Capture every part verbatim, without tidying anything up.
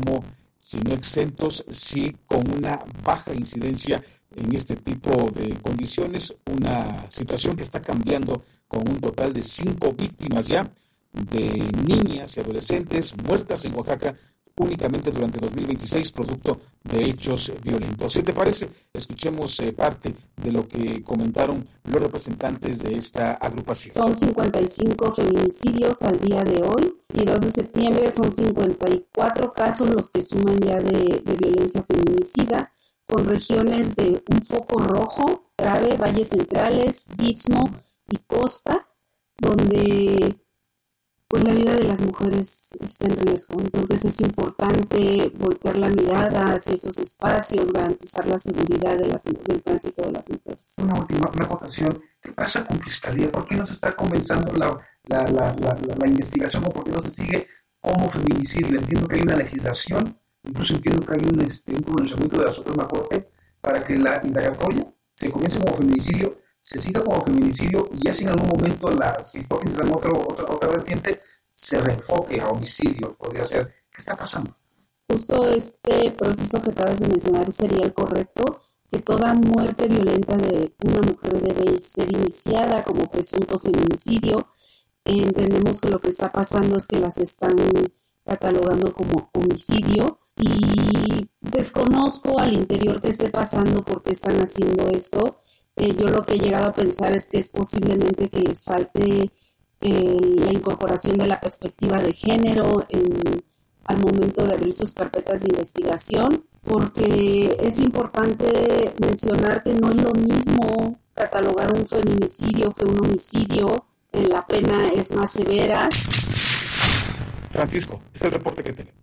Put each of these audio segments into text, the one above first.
no, si no exentos, sí con una baja incidencia en este tipo de condiciones, una situación que está cambiando con un total de cinco víctimas ya de niñas y adolescentes muertas en Oaxaca únicamente durante dos mil veintiséis, producto de hechos violentos. Si te parece, escuchemos eh, parte de lo que comentaron los representantes de esta agrupación. Son cincuenta y cinco feminicidios al día de hoy y dos de septiembre son cincuenta y cuatro casos los que suman ya de, de violencia feminicida, con regiones de un foco rojo, grave, valles centrales, istmo y costa, donde pues la vida de las mujeres está en riesgo. Entonces es importante voltear la mirada hacia esos espacios, garantizar la seguridad de las, del tránsito de las mujeres. Una última una acotación. ¿Qué pasa con Fiscalía? ¿Por qué no se está comenzando la, la, la, la, la, la investigación o por qué no se sigue como feminicidio? Entiendo que hay una legislación, incluso entiendo que hay un, este, un pronunciamiento de la Suprema Corte para que la indagatoria se comience como feminicidio, se siga como feminicidio y ya si en algún momento las hipótesis de otra, otra, otra vertiente se reenfoque a homicidio, podría ser. ¿Qué está pasando? Justo este proceso que acabas de mencionar sería el correcto, que toda muerte violenta de una mujer debe ser iniciada como presunto feminicidio. Entendemos que lo que está pasando es que las están catalogando como homicidio y desconozco al interior qué esté pasando, por qué están haciendo esto. Eh, yo lo que he llegado a pensar es que es posiblemente que les falte eh, la incorporación de la perspectiva de género en, al momento de abrir sus carpetas de investigación, porque es importante mencionar que no es lo mismo catalogar un feminicidio que un homicidio. Eh, la pena es más severa. Francisco, este es el reporte que tenemos.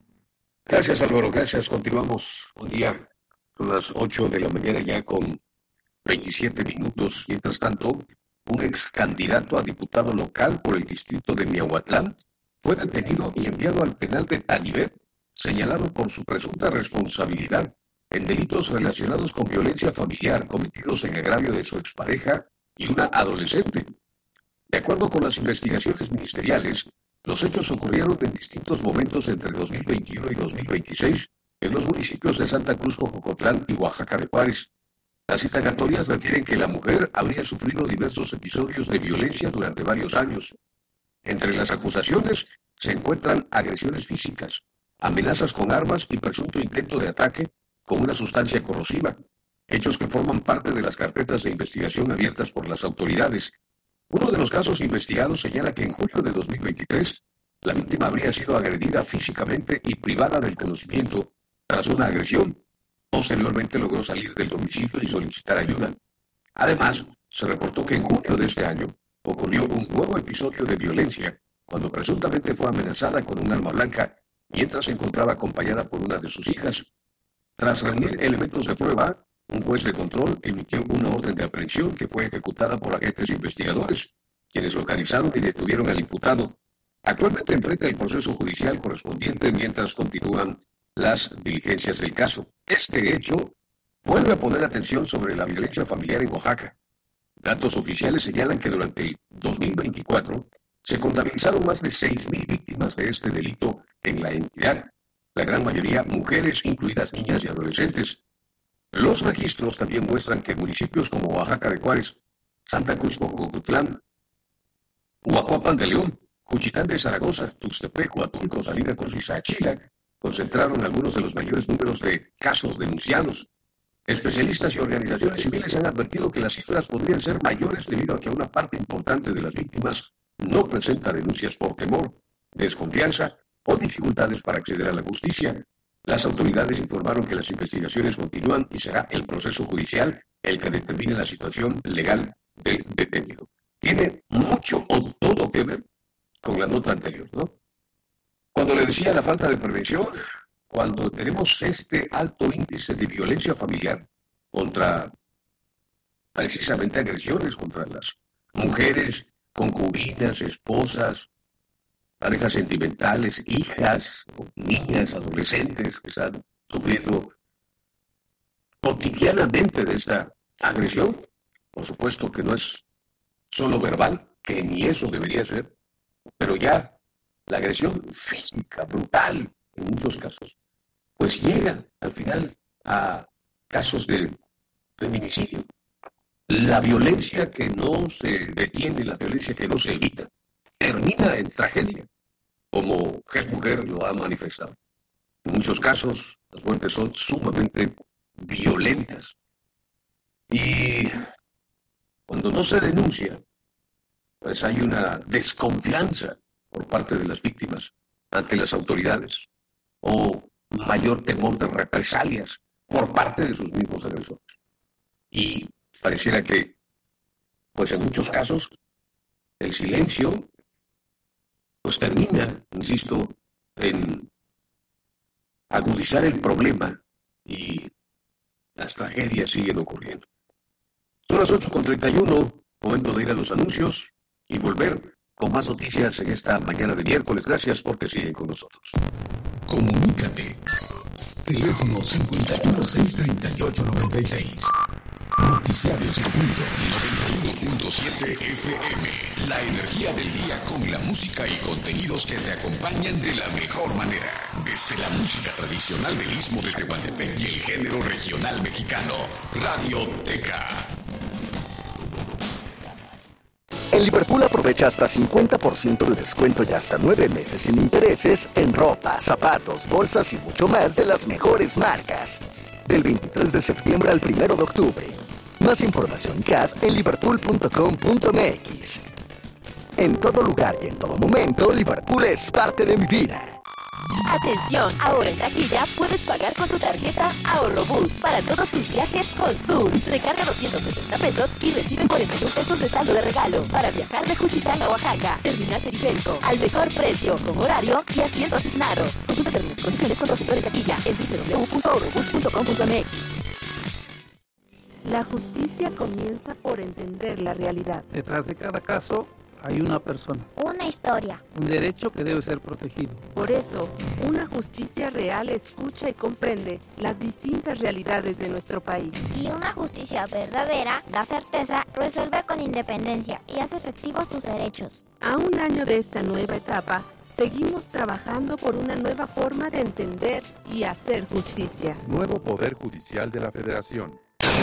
Gracias, Álvaro, gracias. Continuamos un día, son las ocho de la mañana ya con veintisiete minutos. Mientras tanto, un ex candidato a diputado local por el distrito de Miahuatlán fue detenido y enviado al penal de Tanibet, señalado por su presunta responsabilidad en delitos relacionados con violencia familiar cometidos en agravio de su expareja y una adolescente. De acuerdo con las investigaciones ministeriales, los hechos ocurrieron en distintos momentos entre dos mil veintiuno y dos mil veintiséis en los municipios de Santa Cruz, Jococotlán y Oaxaca de Juárez. Las indagatorias refieren que la mujer habría sufrido diversos episodios de violencia durante varios años. Entre las acusaciones se encuentran agresiones físicas, amenazas con armas y presunto intento de ataque con una sustancia corrosiva, hechos que forman parte de las carpetas de investigación abiertas por las autoridades. Uno de los casos investigados señala que en julio de dos mil veintitrés la víctima habría sido agredida físicamente y privada del conocimiento tras una agresión. Posteriormente logró salir del domicilio y solicitar ayuda. Además, se reportó que en junio de este año ocurrió un nuevo episodio de violencia cuando presuntamente fue amenazada con un arma blanca mientras se encontraba acompañada por una de sus hijas. Tras reunir elementos de prueba, un juez de control emitió una orden de aprehensión que fue ejecutada por agentes investigadores, quienes localizaron y detuvieron al imputado. Actualmente enfrenta el proceso judicial correspondiente mientras continúan las diligencias del caso. Este hecho vuelve a poner atención sobre la violencia familiar en Oaxaca. Datos oficiales señalan que durante el dos mil veinticuatro se contabilizaron más de seis mil víctimas de este delito en la entidad, la gran mayoría mujeres, incluidas niñas y adolescentes. Los registros también muestran que municipios como Oaxaca de Juárez, Santa Cruz Jococotlán, Huajuapan de León, Juchitán de Zaragoza, Tuxtepec, Huatulco, Salina Cruz y Sachilac concentraron algunos de los mayores números de casos denunciados. Especialistas y organizaciones civiles han advertido que las cifras podrían ser mayores debido a que una parte importante de las víctimas no presenta denuncias por temor, desconfianza o dificultades para acceder a la justicia. Las autoridades informaron que las investigaciones continúan y será el proceso judicial el que determine la situación legal del detenido. Tiene mucho o todo que ver con la nota anterior, ¿no? Cuando le decía la falta de prevención, cuando tenemos este alto índice de violencia familiar contra precisamente agresiones contra las mujeres, concubinas, esposas, parejas sentimentales, hijas, niñas, adolescentes que están sufriendo cotidianamente de esta agresión. Por supuesto que no es solo verbal, que ni eso debería ser, pero ya la agresión física, brutal, en muchos casos, pues llega al final a casos de feminicidio. La violencia que no se detiene, la violencia que no se evita, termina en tragedia, como Jes Mujer lo ha manifestado. En muchos casos, las muertes son sumamente violentas. Y cuando no se denuncia, pues hay una desconfianza por parte de las víctimas ante las autoridades o mayor temor de represalias por parte de sus mismos agresores. Y pareciera que, pues en muchos casos, el silencio pues termina, insisto, en agudizar el problema y las tragedias siguen ocurriendo. Son las ocho con treinta y uno, momento de ir a los anuncios y volver con más noticias en esta mañana de miércoles. Gracias porque siguen con nosotros. Comunícate. Teléfono cincuenta y uno, seiscientos treinta y ocho, noventa y seis. Noticiario Circuito noventa y uno punto siete F M. La energía del día con la música y contenidos que te acompañan de la mejor manera. Desde la música tradicional del Istmo de Tehuantepec y el género regional mexicano. Radio Teca. En Liverpool aprovecha hasta cincuenta por ciento de descuento y hasta nueve meses sin intereses en ropa, zapatos, bolsas y mucho más de las mejores marcas. Del veintitrés de septiembre al primero de octubre. Más información C A D en liverpool punto com punto m x. En todo lugar y en todo momento, Liverpool es parte de mi vida. Atención, ahora en taquilla puedes pagar con tu tarjeta Ahorrobús para todos tus viajes con Sur. Recarga doscientos setenta pesos y recibe cuarenta y un pesos de saldo de regalo para viajar de Juchitán a Oaxaca. Terminal Periférico, al mejor precio, con horario y asiento asignado. Consulta términos y condiciones con tu asesor en taquilla en doble u doble u doble u punto ahorrobús punto com punto m x. La justicia comienza por entender la realidad. Detrás de cada caso hay una persona. Una historia. Un derecho que debe ser protegido. Por eso, una justicia real escucha y comprende las distintas realidades de nuestro país. Y una justicia verdadera da certeza, resuelve con independencia y hace efectivos tus derechos. A un año de esta nueva etapa, seguimos trabajando por una nueva forma de entender y hacer justicia. Nuevo Poder Judicial de la Federación.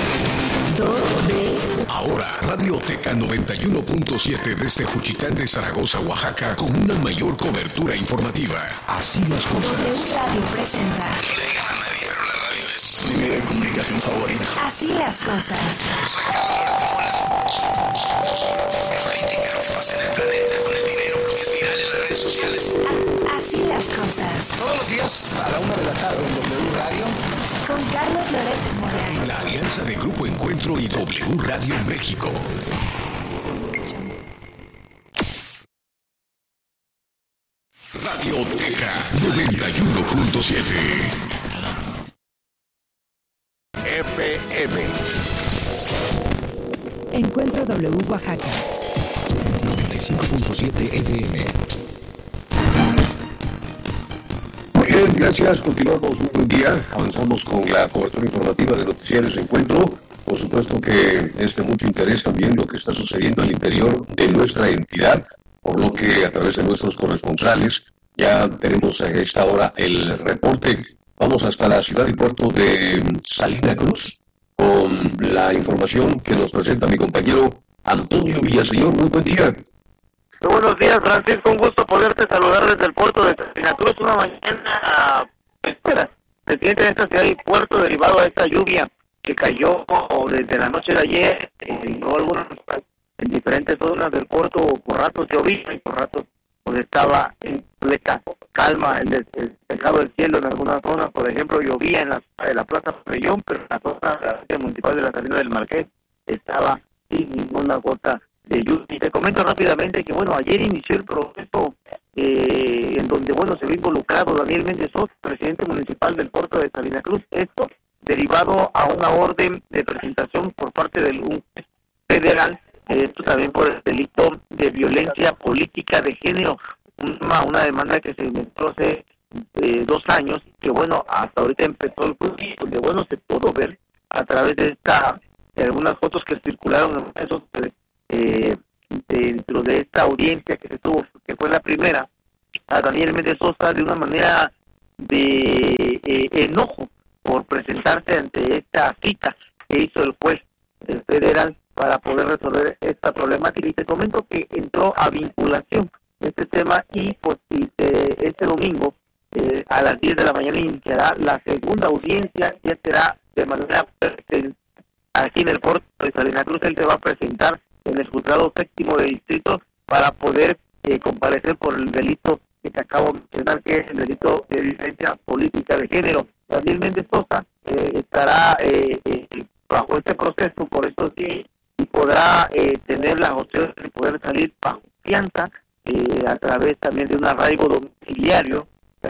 Ahora, Radio Teca noventa y uno punto siete desde Juchitán de Zaragoza, Oaxaca, con una mayor cobertura informativa. Así las cosas. Radio presenta. No le digan a nadie, pero la radio es mi medio de comunicación favorita. Así las cosas. Política, lo que pasa en el planeta, con el dinero, lo que es viral en las redes sociales. Así las cosas. Todos los días, a la una de la tarde en W Radio. Con Carlos Loret Morán. La alianza de Grupo Encuentro y W Radio México. Radio Teca noventa y uno punto siete. F M. Encuentro W Oaxaca. noventa y cinco punto siete F M. Bien, gracias. Continuamos. Muy buen día. Avanzamos con la cobertura informativa de Noticiarios Encuentro. Por supuesto que es de mucho interés también lo que está sucediendo al interior de nuestra entidad, por lo que a través de nuestros corresponsales ya tenemos a esta hora el reporte. Vamos hasta la ciudad y puerto de Salina Cruz con la información que nos presenta mi compañero Antonio Villaseñor. Muy buen día. Muy buenos días, Francisco, un gusto poderte saludar desde el puerto de Salina Cruz, una mañana espera, reciente en esta ciudad y puerto derivado a esta lluvia que cayó desde la noche de ayer en, en diferentes zonas del puerto. Por ratos llovía y por ratos pues estaba en completa calma el despejado del cielo en algunas zonas. Por ejemplo, llovía en la, en la Plaza Pabellón, pero en la zona municipal de la Salina del Marqués estaba sin ninguna gota de lluvia. Y te comento rápidamente que, bueno, ayer inició el proceso eh, en donde, bueno, se ve involucrado Daniel Méndez Soto, presidente municipal del puerto de Salina Cruz. Esto derivado a una orden de presentación por parte del juez federal, eh, esto también por el delito de violencia política de género, una, una demanda que se inventó hace eh, dos años, que, bueno, hasta ahorita empezó el juicio, donde, bueno, se pudo ver a través de esta, de algunas fotos que circularon en esos Eh, dentro de esta audiencia que se tuvo, que fue la primera, a Daniel Méndez Sosa de una manera de eh, enojo por presentarse ante esta cita que hizo el juez federal para poder resolver esta problemática. Y te comento que entró a vinculación este tema y pues y, eh, este domingo eh, a las diez de la mañana iniciará la segunda audiencia, ya será de manera presente aquí en el puerto de Salina Cruz. Él se va a presentar en el juzgado séptimo de distrito para poder eh, comparecer por el delito que te acabo de mencionar, que es el delito de violencia política de género. Daniel Méndez Sosa eh, estará eh, eh, bajo este proceso por estos días y podrá eh, tener las opciones de poder salir bajo fianza eh, a través también de un arraigo domiciliario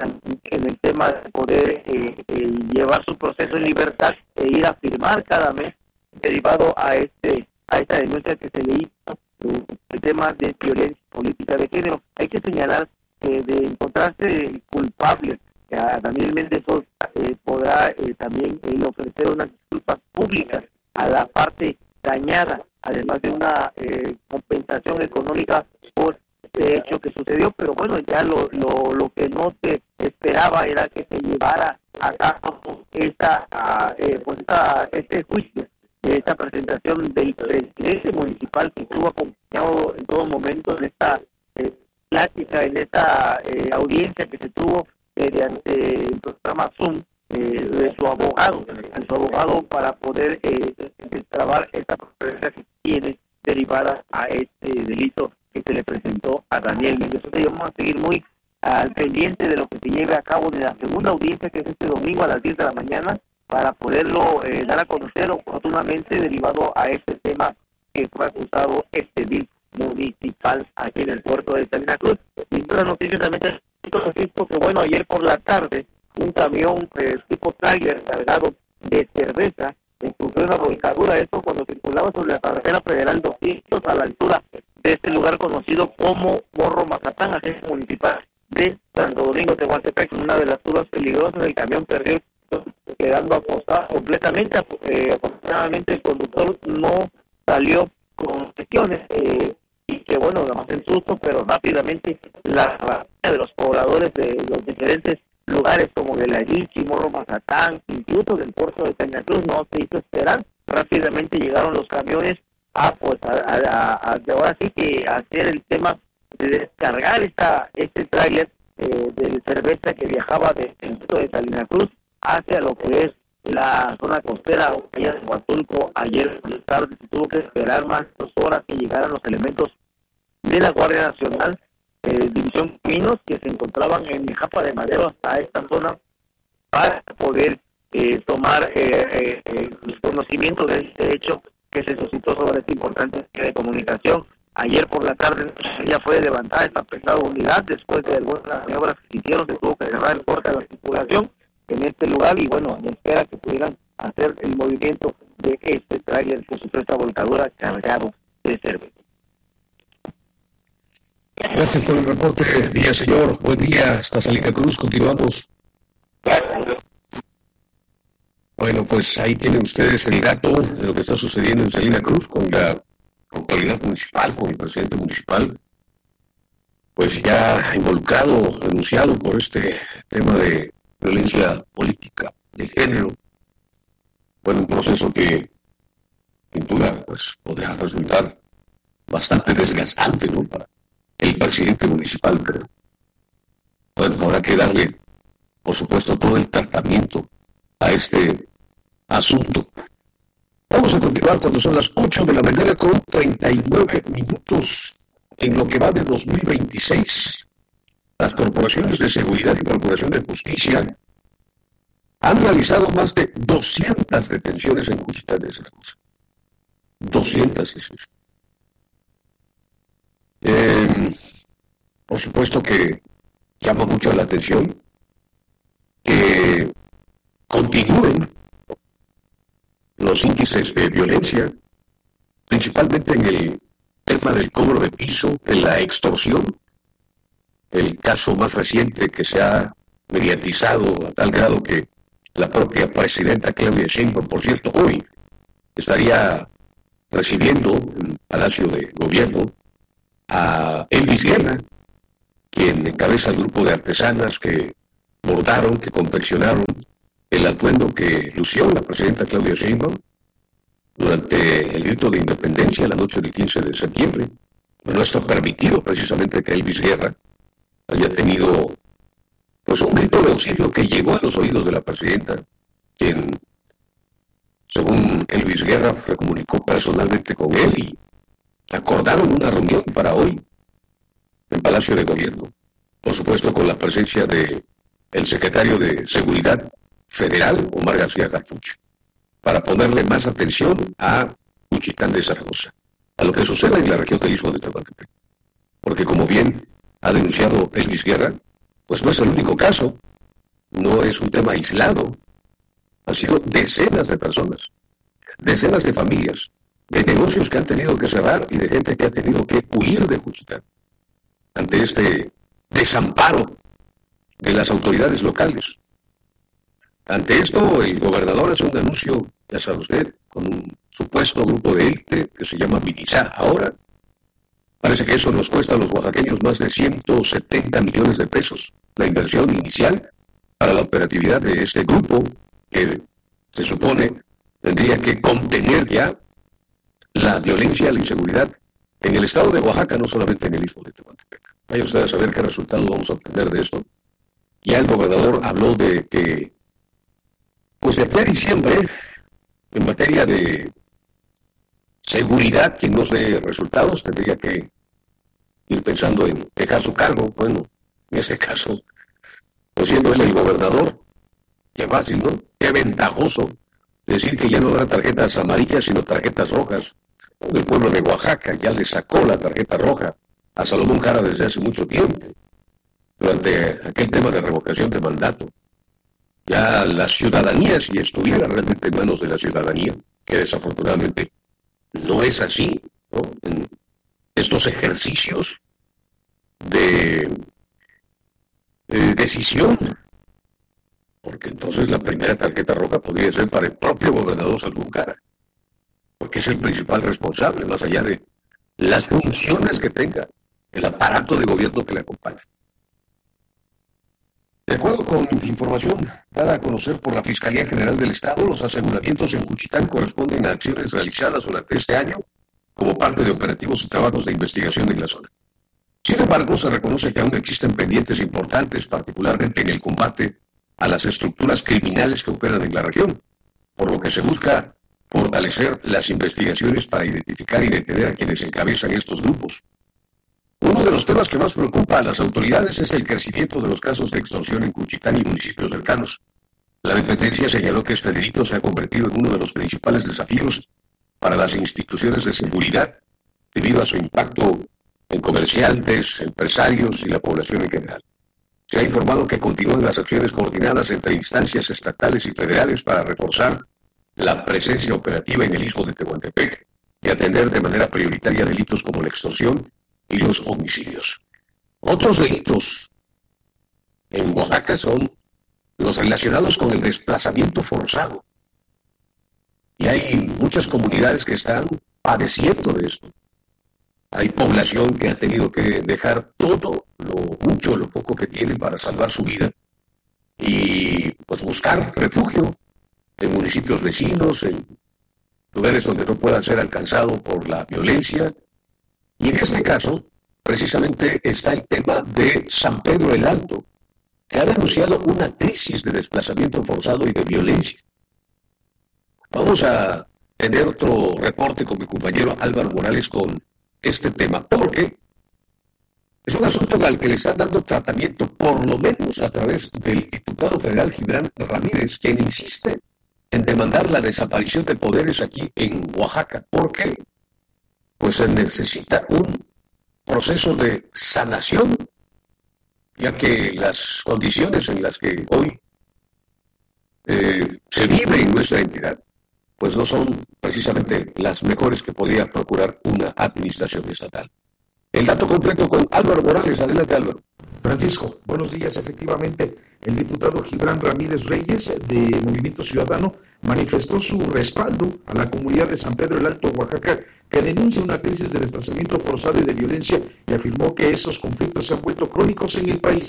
en el tema de poder eh, eh, llevar su proceso en libertad e ir a firmar cada mes derivado a este a esta denuncia que se le hizo eh, el tema de violencia política de género. Hay que señalar que de encontrarse culpable a Daniel Méndez Sosa eh, podrá eh, también él ofrecer unas disculpas públicas a la parte dañada, además de una eh, compensación económica por este hecho que sucedió. Pero bueno, ya lo, lo, lo que no se esperaba era que se llevara a cabo esta, eh, pues esta, este juicio, esta presentación del presidente municipal que estuvo acompañado en todo momento en esta eh, plática, en esta eh, audiencia que se tuvo mediante el programa Zoom eh, de su abogado, de su abogado para poder eh, destrabar esta problemática que tiene derivada a este delito que se le presentó a Daniel Méndez. Entonces vamos a seguir muy al pendiente de lo que se lleve a cabo de la segunda audiencia, que es este domingo a las diez de la mañana, para poderlo eh, dar a conocer oportunamente derivado a este tema que fue acusado este edil municipal aquí en el puerto de Salina Cruz. Y otra noticia también que bueno, ayer por la tarde un camión eh, tipo trailer cargado de cerveza sufrió una volcadura, esto cuando circulaba sobre la carretera federal doscientos a la altura de este lugar conocido como Morro Mazatán, agencia municipal de Santo Domingo de Tehuantepec. En una de las curvas peligrosas el camión perdió, quedando acostado completamente. Eh, afortunadamente el conductor no salió con cuestiones eh, y que bueno, nada más en susto, pero rápidamente la mayoría de los pobladores de los diferentes lugares como de la Yichi, Morro Mazatán, incluso del puerto de Salina Cruz, no se hizo esperar. Rápidamente llegaron los camiones a pues a, a, a, a ahora sí que hacer el tema de descargar esta este tráiler eh, de cerveza que viajaba del puerto de Salina Cruz hacia lo que es la zona costera allá de Huatulco. Ayer por la tarde se tuvo que esperar más de dos horas que llegaran los elementos de la Guardia Nacional, eh, División Caminos, que se encontraban en Japa de Madero hasta esta zona para poder eh, tomar eh, eh, el conocimiento de este hecho que se suscitó sobre esta importante de comunicación. Ayer por la tarde ya fue levantada esta pesada unidad después de algunas maniobras que se hicieron. Se tuvo que cerrar el corte de la circulación en este lugar y bueno, me espera que pudieran hacer el movimiento de este tráiler que sufrió esta volcadura cargado de cerveza. Gracias por el reporte, día señor. Buen día, hasta Salina Cruz, continuamos. Bueno, pues ahí tienen ustedes el dato de lo que está sucediendo en Salina Cruz con la autoridad municipal, con el presidente municipal, pues ya involucrado, denunciado por este tema de violencia política de género. Bueno, un proceso que sin duda pues podría resultar bastante desgastante, ¿no?, para el presidente municipal, pero bueno, habrá que darle, por supuesto, todo el tratamiento a este asunto. Vamos a continuar cuando son las ocho de la mañana con treinta y nueve minutos en lo que va de dos mil veintiséis. Las corporaciones de seguridad y procuración de justicia han realizado más de doscientas detenciones en Juchitán de Zaragoza. doscientas, eso es. Eh, por supuesto que llama mucho la atención que continúen los índices de violencia, principalmente en el tema del cobro de piso, en la extorsión. El caso más reciente que se ha mediatizado a tal grado que la propia presidenta Claudia Sheinbaum, por cierto, hoy estaría recibiendo en el Palacio de Gobierno a Elvis Guerra, quien encabeza el grupo de artesanas que bordaron, que confeccionaron el atuendo que lució la presidenta Claudia Sheinbaum durante el grito de independencia la noche del quince de septiembre. No está permitido precisamente que Elvis Guerra haya tenido pues un grito de auxilio que llegó a los oídos de la presidenta, quien, según Elvis Guerra, se comunicó personalmente con él y acordaron una reunión para hoy en Palacio de Gobierno, por supuesto con la presencia de el secretario de Seguridad Federal, Omar García Harfuch, para ponerle más atención a Juchitán de Zaragoza, a lo que sucede en la región del Istmo de Tehuantepec. Porque como bien ha denunciado Elvis Guerra, pues no es el único caso, no es un tema aislado, han sido decenas de personas, decenas de familias, de negocios que han tenido que cerrar y de gente que ha tenido que huir de Juchitán ante este desamparo de las autoridades locales. Ante esto, el gobernador hace un anuncio, ya sabe usted, con un supuesto grupo de élite que se llama Minizá. Ahora, parece que eso nos cuesta a los oaxaqueños más de ciento setenta millones de pesos, la inversión inicial para la operatividad de este grupo que se supone tendría que contener ya la violencia, la inseguridad en el estado de Oaxaca, no solamente en el Istmo de Tehuantepec. Vaya usted a saber qué resultado vamos a obtener de esto. Ya el gobernador habló de que, pues de aquí a diciembre, en materia de seguridad, quien no dé resultados tendría que ir pensando en dejar su cargo. Bueno, en este caso, pues siendo él el gobernador, qué fácil, ¿no? Qué ventajoso decir que ya no habrá tarjetas amarillas, sino tarjetas rojas. El pueblo de Oaxaca ya le sacó la tarjeta roja a Salomón Jara desde hace mucho tiempo, durante aquel tema de revocación de mandato. Ya la ciudadanía, si estuviera realmente en manos de la ciudadanía, que desafortunadamente no es así, ¿no? En estos ejercicios de, de decisión, porque entonces la primera tarjeta roja podría ser para el propio gobernador Salomón Jara, porque es el principal responsable, más allá de las funciones que tenga el aparato de gobierno que le acompaña. De acuerdo con información dada a conocer por la Fiscalía General del Estado, los aseguramientos en Juchitán corresponden a acciones realizadas durante este año como parte de operativos y trabajos de investigación en la zona. Sin embargo, se reconoce que aún existen pendientes importantes, particularmente en el combate a las estructuras criminales que operan en la región, por lo que se busca fortalecer las investigaciones para identificar y detener a quienes encabezan estos grupos. Uno de los temas que más preocupa a las autoridades es el crecimiento de los casos de extorsión en Juchitán y municipios cercanos. La dependencia señaló que este delito se ha convertido en uno de los principales desafíos para las instituciones de seguridad debido a su impacto en comerciantes, empresarios y la población en general. Se ha informado que continúan las acciones coordinadas entre instancias estatales y federales para reforzar la presencia operativa en el Istmo de Tehuantepec y atender de manera prioritaria delitos como la extorsión y los homicidios. Otros delitos en Oaxaca son los relacionados con el desplazamiento forzado. Y hay muchas comunidades que están padeciendo de esto. Hay población que ha tenido que dejar todo, lo mucho, lo poco que tiene para salvar su vida y pues buscar refugio en municipios vecinos, en lugares donde no puedan ser alcanzados por la violencia. Y en este caso, precisamente está el tema de San Pedro el Alto, que ha denunciado una crisis de desplazamiento forzado y de violencia. Vamos a tener otro reporte con mi compañero Álvaro Morales con este tema, porque es un asunto al que le están dando tratamiento, por lo menos a través del diputado federal Gibran Ramírez, quien insiste en demandar la desaparición de poderes aquí en Oaxaca. ¿Por qué? Pues se necesita un proceso de sanación, ya que las condiciones en las que hoy eh, se vive en nuestra entidad, pues no son precisamente las mejores que podría procurar una administración estatal. El dato completo con Álvaro Morales. Adelante, Álvaro. Francisco, buenos días. Efectivamente, el diputado Gibran Ramírez Reyes de Movimiento Ciudadano manifestó su respaldo a la comunidad de San Pedro el Alto, Oaxaca, que denuncia una crisis de desplazamiento forzado y de violencia, y afirmó que esos conflictos se han vuelto crónicos en el país.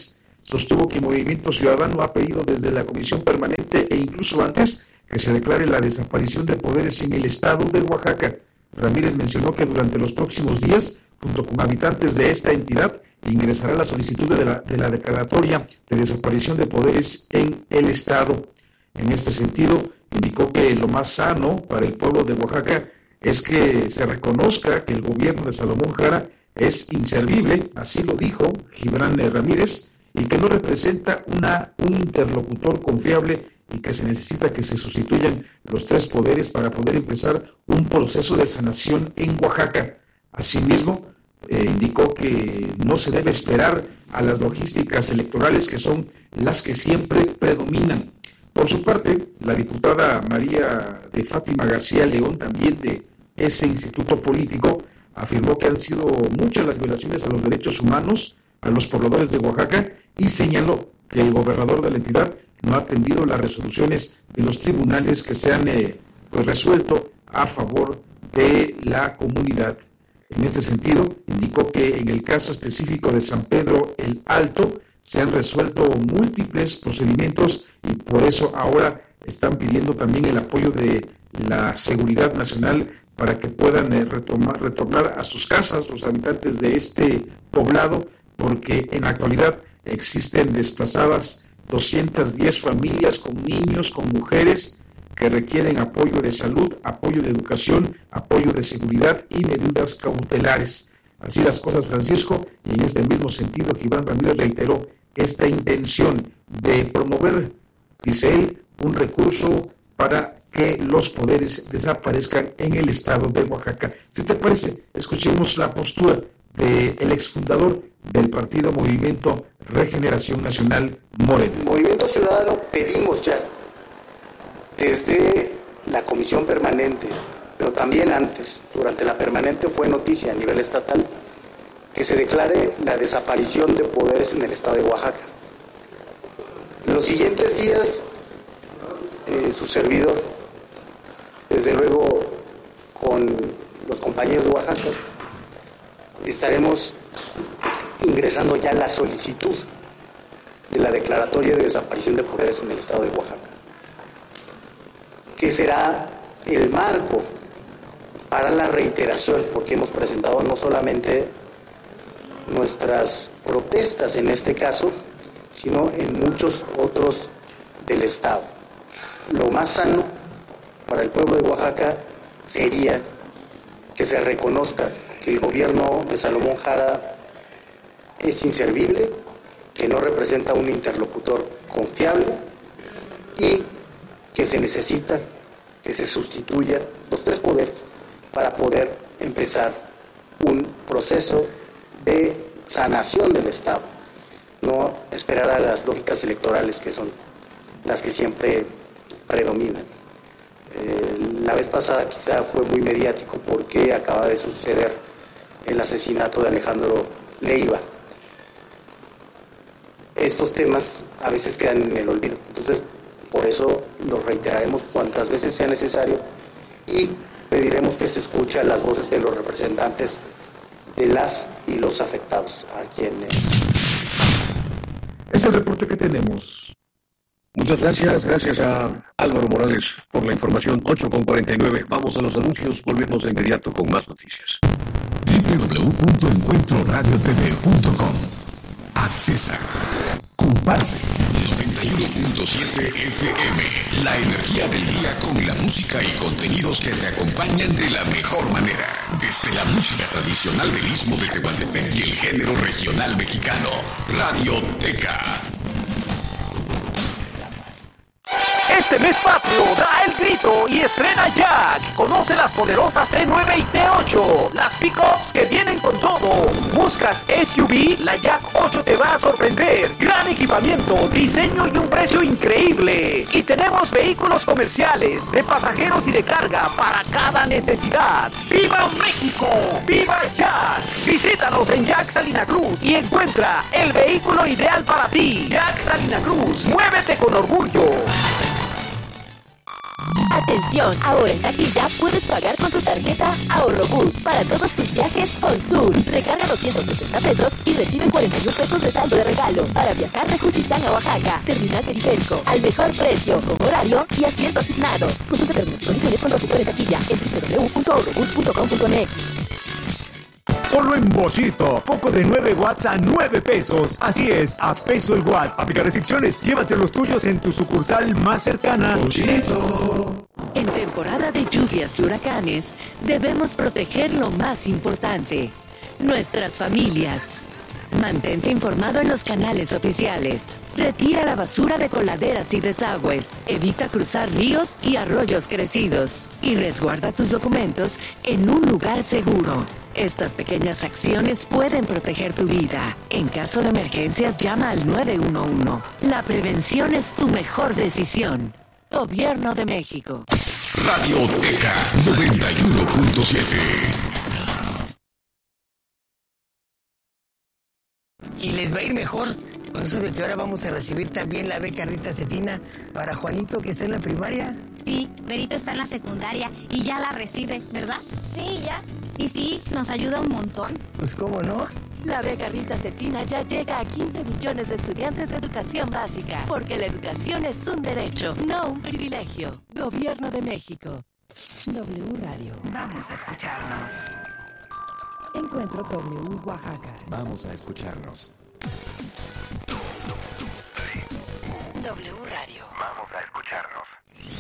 sostuvo que Movimiento Ciudadano ha pedido desde la Comisión Permanente e incluso antes que se declare la desaparición de poderes en el estado de Oaxaca. Ramírez mencionó que durante los próximos días, junto con habitantes de esta entidad, ingresará la solicitud de la, de la declaratoria de desaparición de poderes en el estado. En este sentido, indicó que lo más sano para el pueblo de Oaxaca es que se reconozca que el gobierno de Salomón Jara es inservible, así lo dijo Gibran Ramírez, y que no representa una, un interlocutor confiable y que se necesita que se sustituyan los tres poderes para poder empezar un proceso de sanación en Oaxaca. Asimismo, eh, indicó que no se debe esperar a las logísticas electorales que son las que siempre predominan. Por su parte, la diputada María de Fátima García León, también de ese instituto político, afirmó que han sido muchas las violaciones a los derechos humanos a los pobladores de Oaxaca y señaló que el gobernador de la entidad no ha atendido las resoluciones de los tribunales que se han eh, pues resuelto a favor de la comunidad. En este sentido, indicó que en el caso específico de San Pedro el Alto se han resuelto múltiples procedimientos y por eso ahora están pidiendo también el apoyo de la seguridad nacional para que puedan eh, retomar, retornar a sus casas los habitantes de este poblado, porque en la actualidad existen desplazadas doscientas diez familias con niños, con mujeres que requieren apoyo de salud, apoyo de educación, apoyo de seguridad y medidas cautelares. Así las cosas, Francisco, y en este mismo sentido, Gibran Ramírez reiteró esta intención de promover, dice él, un recurso para que los poderes desaparezcan en el estado de Oaxaca. Si te parece, escuchemos la postura del exfundador del partido Movimiento Regeneración Nacional, Morena. Movimiento Ciudadano pedimos ya, desde la Comisión Permanente, pero también antes, durante la permanente fue noticia a nivel estatal, que se declare la desaparición de poderes en el estado de Oaxaca. En los siguientes días, eh, su servidor, desde luego con los compañeros de Oaxaca, estaremos ingresando ya la solicitud de la declaratoria de desaparición de poderes en el estado de Oaxaca, que será el marco para la reiteración, porque hemos presentado no solamente nuestras protestas en este caso, sino en muchos otros del estado. Lo más sano para el pueblo de Oaxaca sería que se reconozca que el gobierno de Salomón Jara es inservible, que no representa un interlocutor confiable y que se necesita que se sustituyan los tres poderes para poder empezar un proceso de sanación del Estado, no esperar a las lógicas electorales que son las que siempre predominan. Eh, la vez pasada quizá fue muy mediático porque acaba de suceder el asesinato de Alejandro Leiva. Estos temas a veces quedan en el olvido, entonces por eso los reiteraremos cuantas veces sea necesario y pediremos que se escuchen las voces de los representantes de las y los afectados, a quienes... Es el reporte que tenemos. Muchas gracias, gracias a Álvaro Morales por la información. Ocho con cuarenta y nueve. Vamos a los anuncios, volvemos de inmediato con más noticias. doble u doble u doble u punto encuentro radio t v punto com. Accesa. Comparte. noventa y uno punto siete F M. La energía del día con la música y contenidos que te acompañan de la mejor manera. Desde la música tradicional del Istmo de Tehuantepec y el género regional mexicano. Radioteca. Este mes patrio da el grito y estrena Jack. Conoce las poderosas T nueve y T ocho, las pickups que vienen con todo. ¿Buscas S U V? La Jack ocho te va a sorprender. Gran equipamiento, diseño y un precio increíble. Y tenemos vehículos comerciales, de pasajeros y de carga para cada necesidad. ¡Viva México! ¡Viva Jack! Visítanos en Jack Salina Cruz y encuentra el vehículo ideal para ti. Jack Salina Cruz, muévete con orgullo. Atención. Atención, ahora en taquilla puedes pagar con tu tarjeta Ahorrobús para todos tus viajes con Sur. Recarga doscientos setenta pesos y recibe cuarenta y un pesos de saldo de regalo para viajar de Juchitán a Oaxaca. Terminal periférico, al mejor precio, con horario y asiento asignado. Consulta términos y condiciones con tu asesor en taquilla en doble u doble u doble u punto ahorrobús punto com punto m x. Solo en Bochito, foco de nueve watts a nueve pesos. Así es, a peso el watt. Aplica restricciones. Llévate los tuyos en tu sucursal más cercana. Bochito. En temporada de lluvias y huracanes, debemos proteger lo más importante, nuestras familias. Mantente informado en los canales oficiales. Retira la basura de coladeras y desagües. Evita cruzar ríos y arroyos crecidos. Y resguarda tus documentos en un lugar seguro. Estas pequeñas acciones pueden proteger tu vida. En caso de emergencias, llama al nueve uno uno. La prevención es tu mejor decisión. Gobierno de México. Radioteca noventa y uno punto siete. Y les va a ir mejor con eso de que ahora vamos a recibir también la beca Rita Cetina para Juanito, que está en la primaria. Sí, Berito está en la secundaria y ya la recibe, ¿verdad? Sí, ya. Y sí, nos ayuda un montón. Pues cómo no. La beca Rita Cetina ya llega a quince millones de estudiantes de educación básica, porque la educación es un derecho, no un privilegio. Gobierno de México. W Radio. Vamos a escucharnos. Encuentro W Oaxaca. Vamos a escucharnos. W Radio. Vamos a escucharnos.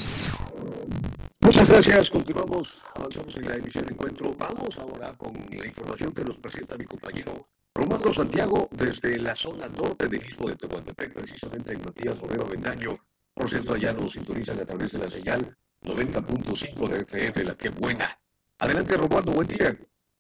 Muchas gracias, continuamos, avanzamos en la emisión de Encuentro. Vamos ahora con la información que nos presenta mi compañero Romualdo Santiago desde la zona norte del istmo de Tehuantepec, precisamente en Matías Romero Avendaño. Por cierto, allá nos sintonizan a través de la señal noventa punto cinco de F M, la que buena. Adelante, Romualdo, buen día.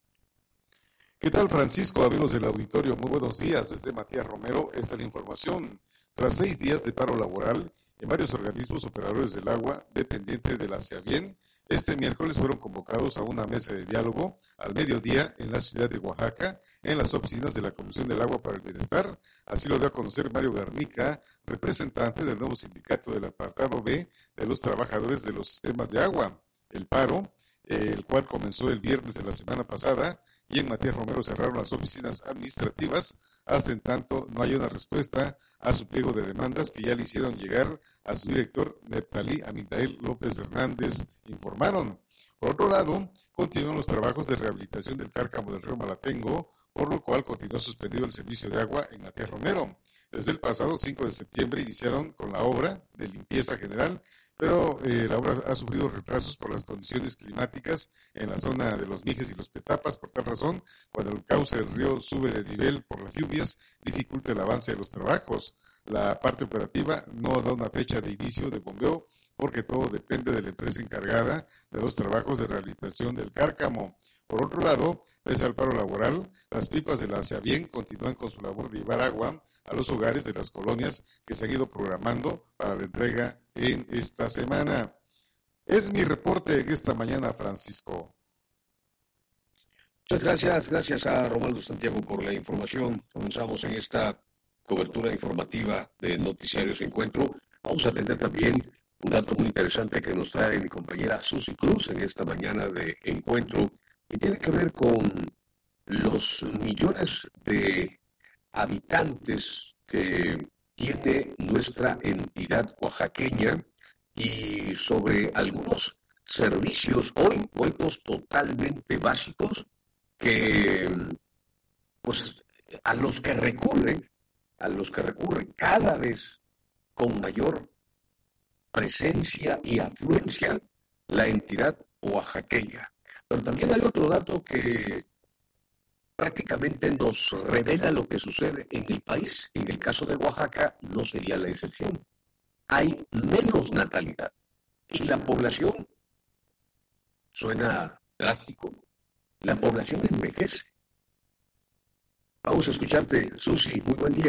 ¿Qué tal, Francisco? Amigos del auditorio, muy buenos días. Desde Matías Romero, esta es la información. Tras seis días de paro laboral en varios organismos operadores del agua dependientes de la SEABIEN, este miércoles fueron convocados a una mesa de diálogo al mediodía en la ciudad de Oaxaca, en las oficinas de la Comisión del Agua para el Bienestar. Así lo dio a conocer Mario Garnica, representante del nuevo sindicato del apartado B de los trabajadores de los sistemas de agua. El paro, eh, el cual comenzó el viernes de la semana pasada, y en Matías Romero cerraron las oficinas administrativas hasta en tanto no haya una respuesta a su pliego de demandas que ya le hicieron llegar a su director Neptalí Amigdael López Hernández, informaron. Por otro lado, continúan los trabajos de rehabilitación del cárcamo del río Malatengo, por lo cual continuó suspendido el servicio de agua en Matías Romero. Desde el pasado cinco de septiembre iniciaron con la obra de limpieza general, pero eh, la obra ha sufrido retrasos por las condiciones climáticas en la zona de los Mijes y los Petapas. Por tal razón, cuando el cauce del río sube de nivel por las lluvias, dificulta el avance de los trabajos. La parte operativa no da una fecha de inicio de bombeo, porque todo depende de la empresa encargada de los trabajos de rehabilitación del cárcamo. Por otro lado, pese al paro laboral, las pipas de la SEABIEN continúan con su labor de llevar agua a los hogares de las colonias que se han ido programando para la entrega en esta semana. Es mi reporte en esta mañana, Francisco. Muchas gracias, gracias a Romualdo Santiago por la información. Comenzamos en esta cobertura informativa de Noticiarios Encuentro. Vamos a atender también un dato muy interesante que nos trae mi compañera Susi Cruz en esta mañana de Encuentro, y tiene que ver con los millones de habitantes que tiene nuestra entidad oaxaqueña y sobre algunos servicios hoy vueltos totalmente básicos que, pues, a los que recurren, a los que recurren cada vez con mayor presencia y afluencia la entidad oaxaqueña. Pero también hay otro dato que prácticamente nos revela lo que sucede en el país. En el caso de Oaxaca no sería la excepción. Hay menos natalidad y la población, suena drástico, la población envejece. Vamos a escucharte, Susi, muy buen día.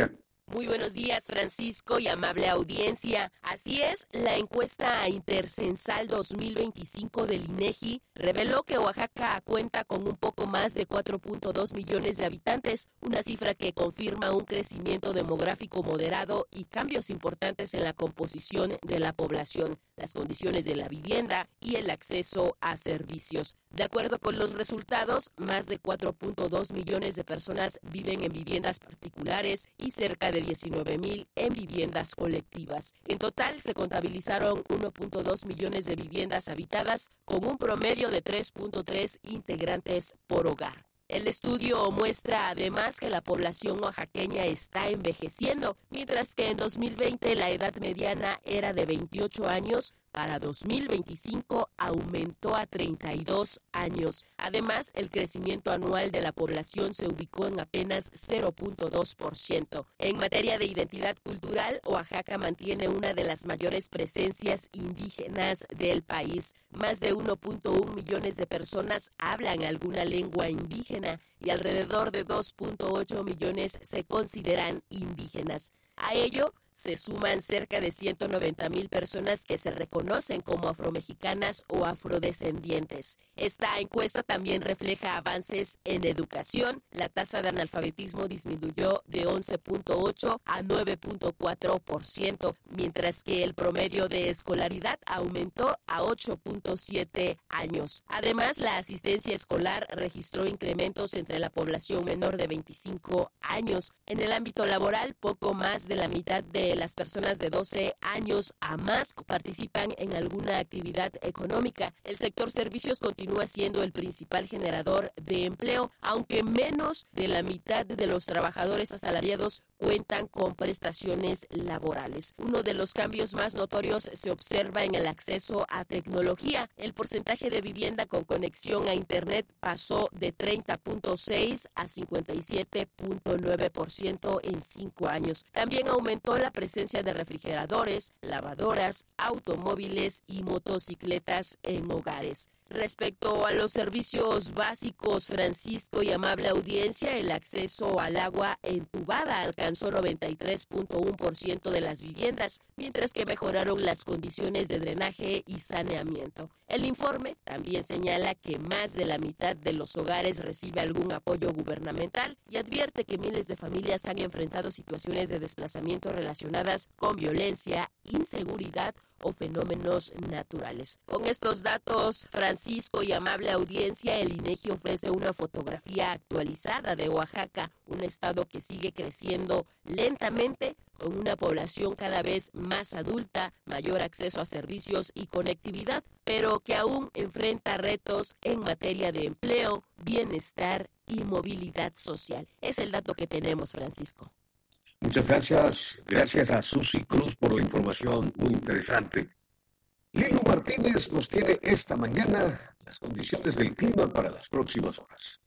Muy buenos días, Francisco y amable audiencia. Así es, la encuesta Intercensal dos mil veinticinco del INEGI reveló que Oaxaca cuenta con un poco más de cuatro punto dos millones de habitantes, una cifra que confirma un crecimiento demográfico moderado y cambios importantes en la composición de la población, las condiciones de la vivienda y el acceso a servicios. De acuerdo con los resultados, más de cuatro punto dos millones de personas viven en viviendas particulares y cerca de diecinueve mil en viviendas colectivas. En total se contabilizaron uno punto dos millones de viviendas habitadas con un promedio de tres punto tres integrantes por hogar. El estudio muestra además que la población oaxaqueña está envejeciendo, mientras que en dos mil veinte la edad mediana era de veintiocho años, para dos mil veinticinco aumentó a treinta y dos años. Además, el crecimiento anual de la población se ubicó en apenas cero punto dos por ciento. En materia de identidad cultural, Oaxaca mantiene una de las mayores presencias indígenas del país. Más de uno punto uno millones de personas hablan alguna lengua indígena y alrededor de dos punto ocho millones se consideran indígenas. A ello se suman cerca de ciento noventa mil personas que se reconocen como afromexicanas o afrodescendientes. Esta encuesta también refleja avances en educación. La tasa de analfabetismo disminuyó de once punto ocho a nueve punto cuatro por ciento, mientras que el promedio de escolaridad aumentó a ocho punto siete años. Además, la asistencia escolar registró incrementos entre la población menor de veinticinco años. En el ámbito laboral, poco más de la mitad de las personas de doce años a más participan en alguna actividad económica. El sector servicios continúa siendo el principal generador de empleo, aunque menos de la mitad de los trabajadores asalariados cuentan con prestaciones laborales. Uno de los cambios más notorios se observa en el acceso a tecnología. El porcentaje de vivienda con conexión a Internet pasó de treinta punto seis a cincuenta y siete punto nueve por ciento en cinco años. También aumentó la presencia de refrigeradores, lavadoras, automóviles y motocicletas en hogares. Respecto a los servicios básicos, Francisco y amable audiencia, el acceso al agua entubada alcanzó noventa y tres punto uno por ciento de las viviendas, mientras que mejoraron las condiciones de drenaje y saneamiento. El informe también señala que más de la mitad de los hogares recibe algún apoyo gubernamental y advierte que miles de familias han enfrentado situaciones de desplazamiento relacionadas con violencia, inseguridad o fenómenos naturales. Con estos datos, Francisco y amable audiencia, el INEGI ofrece una fotografía actualizada de Oaxaca, un estado que sigue creciendo lentamente, con una población cada vez más adulta, mayor acceso a servicios y conectividad, pero que aún enfrenta retos en materia de empleo, bienestar y movilidad social. Es el dato que tenemos, Francisco. Muchas gracias. Gracias a Susi Cruz por la información muy interesante. Lilo Martínez nos tiene esta mañana las condiciones del clima para las próximas horas.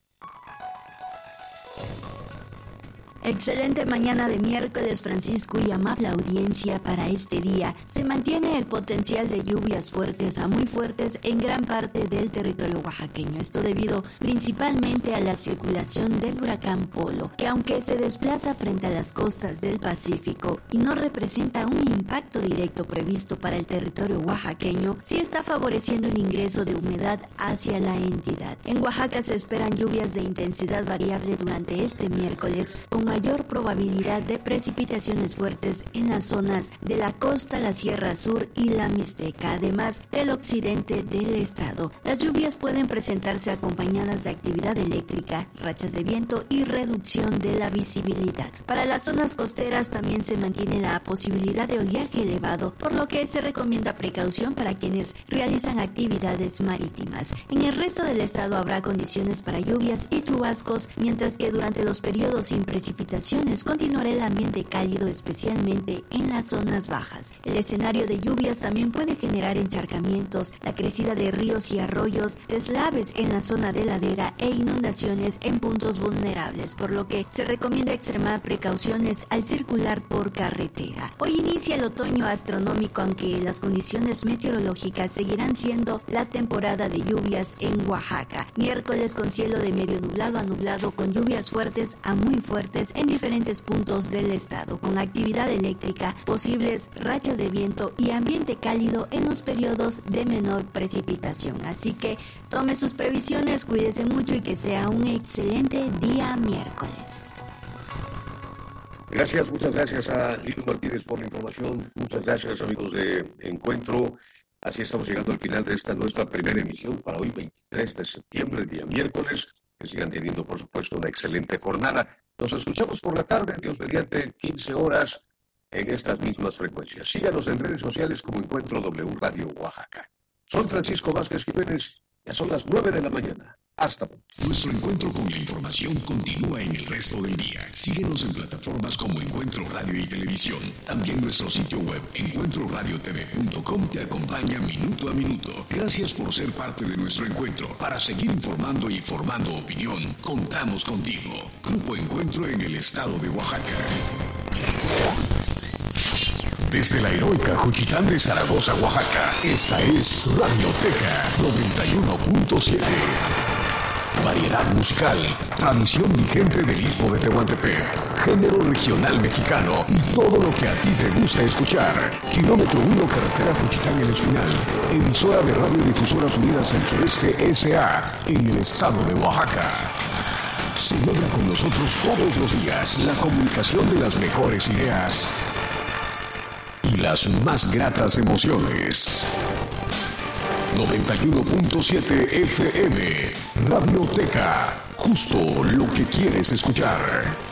Excelente mañana de miércoles, Francisco y amable audiencia. Para este día se mantiene el potencial de lluvias fuertes a muy fuertes en gran parte del territorio oaxaqueño. Esto debido principalmente a la circulación del huracán Polo, que aunque se desplaza frente a las costas del Pacífico y no representa un impacto directo previsto para el territorio oaxaqueño, sí está favoreciendo el ingreso de humedad hacia la entidad. En Oaxaca se esperan lluvias de intensidad variable durante este miércoles, con mayor probabilidad de precipitaciones fuertes en las zonas de la costa, la Sierra Sur y la Mixteca, además del occidente del estado. Las lluvias pueden presentarse acompañadas de actividad eléctrica, rachas de viento y reducción de la visibilidad. Para las zonas costeras también se mantiene la posibilidad de oleaje elevado, por lo que se recomienda precaución para quienes realizan actividades marítimas. En el resto del estado habrá condiciones para lluvias y chubascos, mientras que durante los periodos sin precipitaciones continuará el ambiente cálido, especialmente en las zonas bajas. El escenario de lluvias también puede generar encharcamientos, la crecida de ríos y arroyos, deslaves en la zona de ladera e inundaciones en puntos vulnerables, por lo que se recomienda extremar precauciones al circular por carretera. Hoy inicia el otoño astronómico, aunque las condiciones meteorológicas seguirán siendo la temporada de lluvias en Oaxaca. Miércoles con cielo de medio nublado a nublado, con lluvias fuertes a muy fuertes en diferentes puntos del estado, con actividad eléctrica, posibles rachas de viento y ambiente cálido en los periodos de menor precipitación. Así que tome sus previsiones, cuídese mucho y que sea un excelente día miércoles. Gracias, muchas gracias a Lilo Martínez por la información. Muchas gracias, amigos de Encuentro. Así estamos llegando al final de esta nuestra primera emisión para hoy, veintitrés de septiembre, día miércoles. Que sigan teniendo, por supuesto, una excelente jornada. Nos escuchamos por la tarde, Dios mediante, quince horas, en estas mismas frecuencias. Síganos en redes sociales como Encuentro W Radio Oaxaca. Soy Francisco Vázquez Jiménez. Ya son las nueve de la mañana. Hasta pronto. Nuestro encuentro con la información continúa en el resto del día. Síguenos en plataformas como Encuentro Radio y Televisión. También nuestro sitio web encuentro radio t v punto com te acompaña minuto a minuto. Gracias por ser parte de nuestro encuentro. Para seguir informando y formando opinión, contamos contigo. Grupo Encuentro en el estado de Oaxaca. Desde la heroica Juchitán de Zaragoza, Oaxaca, esta es Radioteca noventa y uno punto siete. Variedad musical, tradición vigente del Istmo de Tehuantepec, género regional mexicano y todo lo que a ti te gusta escuchar. Kilómetro uno, carretera Juchitán El Espinal, emisora de Radiodifusoras Unidas del Sureste S A en el estado de Oaxaca. Celebra con nosotros todos los días la comunicación de las mejores ideas y las más gratas emociones. noventa y uno punto siete F M, Radioteca, justo lo que quieres escuchar.